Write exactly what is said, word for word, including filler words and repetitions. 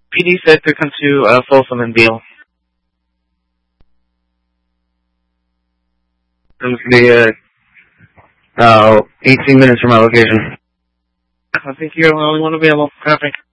P D said to come to uh, Folsom and Beale. Comes to be uh, uh, eighteen minutes from my location. I think you're the only one available. Copy.